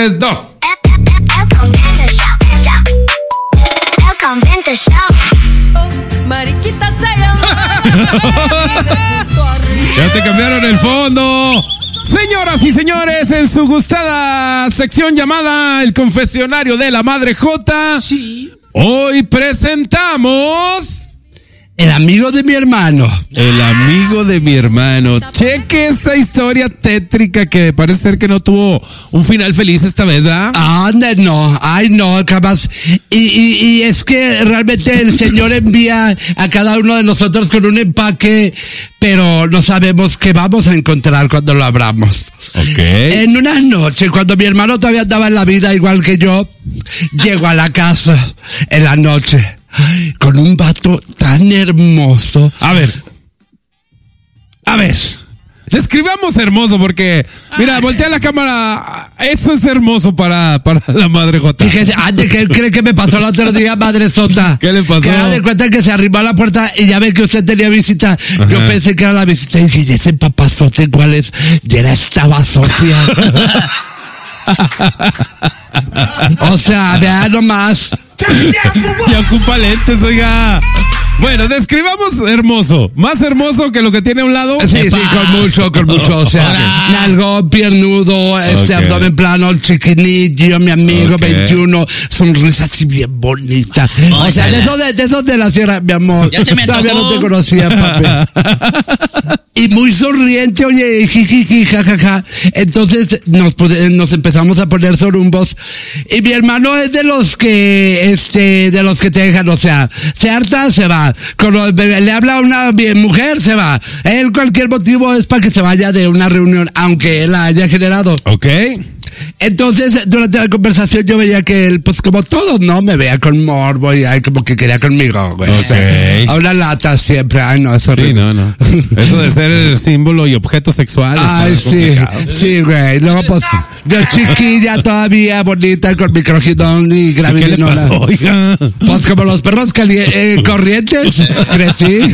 3, 2. El Convento Show. Mariquita se llama. Ya te cambiaron el fondo. Señoras y señores, en su gustada sección llamada El Confesionario de la Madre J, Sí. hoy presentamos... El amigo de mi hermano. El amigo de mi hermano. Cheque esta historia tétrica que parece ser que no tuvo un final feliz esta vez, ¿verdad? ¿Dónde no? Ay, no, capaz. Y es que realmente el Señor envía a cada uno de nosotros con un empaque, pero no sabemos qué vamos a encontrar cuando lo abramos. Ok. En una noche, cuando mi hermano todavía andaba en la vida igual que yo, llegó a la casa en la noche con un vato tan hermoso. A ver. Describamos hermoso porque, mira, voltea la cámara. Eso es hermoso para la Madre J. Fíjese, ¿qué cree que me pasó el otro día, Madre Sota? ¿Qué le pasó? Que haga de cuenta que se arrimó a la puerta y ya ve que usted tenía visita. Ajá. Yo pensé que era la visita y dije, ¿y ese papazote cuál es? Y era estaba Sofía. O sea, vea nomás. Ya ocupa lentes, oiga. Bueno, describamos hermoso. Más hermoso que lo que tiene a un lado. Sí, con mucho. O sea, nalgón, piernudo, Ok. abdomen plano, chiquinillo, mi amigo, Ok. 21, sonrisa así bien bonita. O sea, de esos de la sierra, mi amor. Ya se me Todavía antojó. no te conocía, papi. Y muy sonriente, oye, jijiji, jajaja. Entonces nos empezamos a poner sorumbos. Y mi hermano es de los que te dejan, o sea, se harta, se va. Cuando le habla a una mujer, se va. Él cualquier motivo es para que se vaya de una reunión, aunque él la haya generado. Ok. Entonces, durante la conversación yo veía que él, pues como todos, ¿no? Me veía con morbo y ay, como que quería conmigo, güey. O sea, Ok. a una lata siempre, ay, no, eso Sí, no. Eso de ser el símbolo y objeto sexual. Ay, está sí, complicado. sí, güey. Luego, pues, yo chiquilla todavía, bonita, con microgidón y ¿Y qué le gravidinola. pasó, oiga? Pues como los perros corrientes, crecí.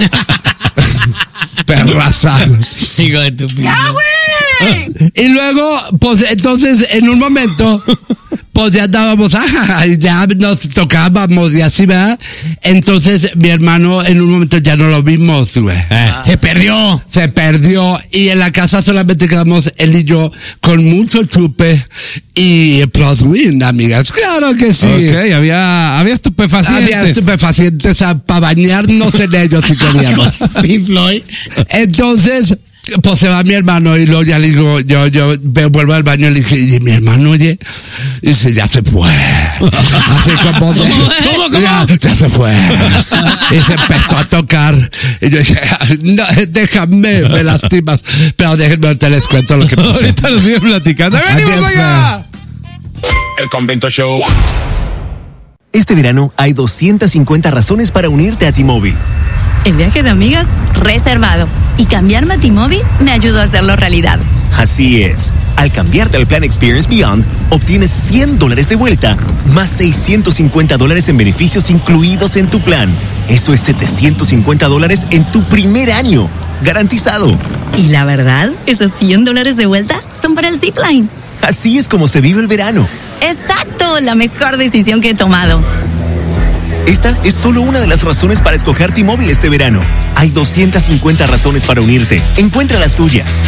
Perraza. Hijo de tu pinche. Y luego, pues entonces, en un momento, pues ya andábamos, ya nos tocábamos y así, ¿verdad? Entonces, mi hermano, en un momento ya no lo vimos, güey. Se perdió. Se perdió y en la casa solamente quedamos él y yo con mucho chupe y Prodwin, amigas. Claro que sí. Ok, había estupefacientes. Había estupefacientes para bañarnos en ellos si queríamos. Pink Floyd. Entonces, pues se va mi hermano y luego ya le digo, yo vuelvo al baño y le dije, y mi hermano, oye, y dice, ya se fue. Así como de, ¿Cómo? Ya se fue. Y se empezó a tocar. Y yo dije, no, déjame, me lastimas. Pero déjenme, te les cuento lo que pasó. Ahorita nos sigue platicando. ¡Venimos, Aquí oiga! El Convento Show. Este verano hay 250 razones para unirte a T-Mobile. El viaje de amigas reservado. Y cambiarme a T-Mobile me ayudó a hacerlo realidad. Así es. Al cambiarte al plan Experience Beyond, obtienes $100 de vuelta, más $650 en beneficios incluidos en tu plan. Eso es $750 en tu primer año. Garantizado. Y la verdad, esos $100 de vuelta son para el Zipline. Así es como se vive el verano. ¡Exacto! La mejor decisión que he tomado. Esta es solo una de las razones para escoger T-Mobile este verano. Hay 250 razones para unirte. Encuentra las tuyas.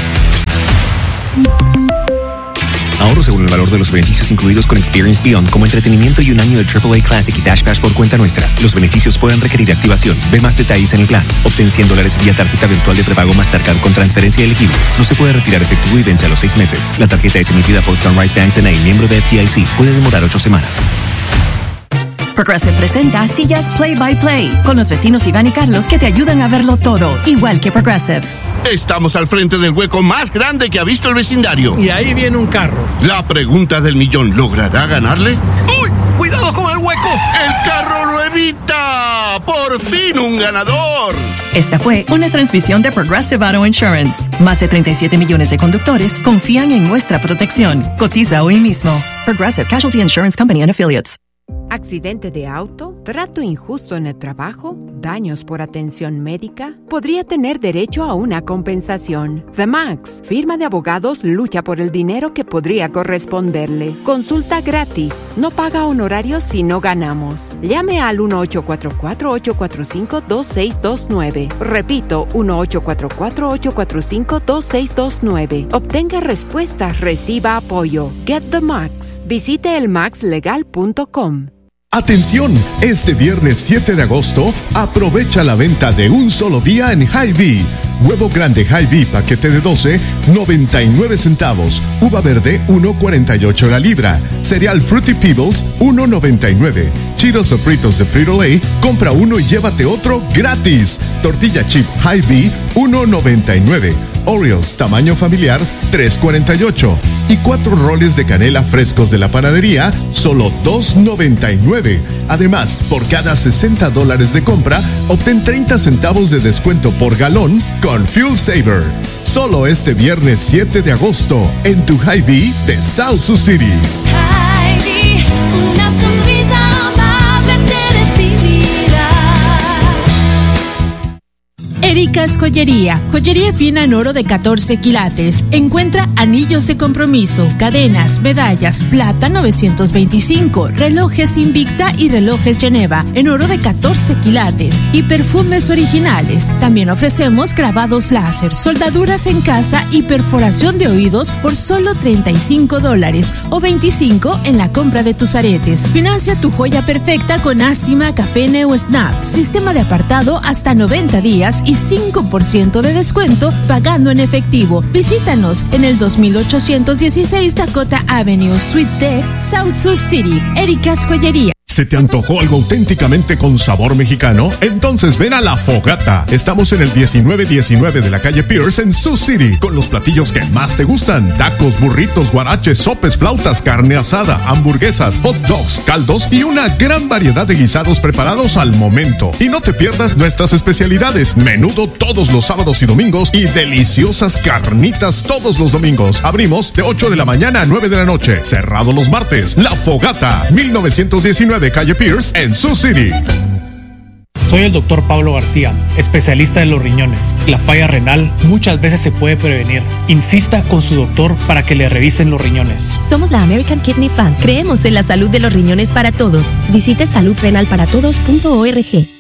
Ahorro según el valor de los beneficios incluidos con Experience Beyond, como entretenimiento y un año de AAA Classic y Dash Pass por cuenta nuestra. Los beneficios pueden requerir activación. Ve más detalles en el plan. Obtén $100 vía tarjeta virtual de prepago Mastercard con transferencia elegible. No se puede retirar efectivo y vence a los 6 meses. La tarjeta es emitida por Sunrise Banks N.A., miembro de FDIC. Puede demorar 8 semanas. Progressive presenta Sillas Play by Play con los vecinos Iván y Carlos que te ayudan a verlo todo, igual que Progressive. Estamos al frente del hueco más grande que ha visto el vecindario. Y ahí viene un carro. La pregunta del millón, ¿logrará ganarle? ¡Uy! ¡Cuidado con el hueco! ¡El carro lo evita! ¡Por fin un ganador! Esta fue una transmisión de Progressive Auto Insurance. Más de 37 millones de conductores confían en nuestra protección. Cotiza hoy mismo. Progressive Casualty Insurance Company and Affiliates. ¿Accidente de auto? trato injusto en el trabajo, daños por atención médica, podría tener derecho a una compensación. The Max, firma de abogados, lucha por el dinero que podría corresponderle. Consulta gratis. No paga honorarios si no ganamos. Llame al 1-844-845-2629. Repito, 1-844-845-2629. Obtenga respuestas, reciba apoyo. Get the Max. Visite elmaxlegal.com. Atención, este viernes 7 de agosto, aprovecha la venta de un solo día en Hy-Vee. Huevo grande Hy-Vee paquete de 12, 99 centavos. Uva verde, 1.48 la libra. Cereal Fruity Pebbles, 1.99. Cheetos o fritos de Frito-Lay, compra uno y llévate otro gratis. Tortilla chip Hy-Vee, 1.99. Oreos tamaño familiar, 3.48. Y 4 roles de canela frescos de la panadería, solo $2.99. Además, por cada $60 de compra, obtén 30 centavos de descuento por galón con Fuel Saver. Solo este viernes 7 de agosto en tu Hy-Vee de South Sioux City. Hy-Vee, una sonrisa amable te recibirá. Erika's Joyería. Joyería fina en oro de 14 quilates. Encuentra anillos de compromiso, cadenas, medallas, plata 925, relojes Invicta y relojes Geneva en oro de 14 quilates y perfumes originales. También ofrecemos grabados láser, soldaduras en casa y perforación de oídos por solo $35 o $25 en la compra de tus aretes. Financia tu joya perfecta con Acima, Café o Snap. Sistema de apartado hasta 90 días y 5% de descuento pagando en efectivo. Visítanos en el 2816 Dakota Avenue, Suite D, South Sioux City. Erika's Joyería. ¿Se te antojó algo auténticamente con sabor mexicano? Entonces ven a La Fogata. Estamos en el 1919 de la calle Pierce en Sioux City, con los platillos que más te gustan: tacos, burritos, guaraches, sopes, flautas, carne asada, hamburguesas, hot dogs, caldos y una gran variedad de guisados preparados al momento. Y no te pierdas nuestras especialidades: menudo todos los sábados y domingos y deliciosas carnitas todos los domingos. Abrimos de 8 de la mañana a 9 de la noche, cerrado los martes. La Fogata, 1919 de calle Pierce en Sioux City. Soy el Dr. Pablo García, especialista en los riñones. La falla renal muchas veces se puede prevenir. Insista con su doctor para que le revisen los riñones. Somos la American Kidney Fund. Creemos en la salud de los riñones para todos. Visite saludrenalparatodos.org.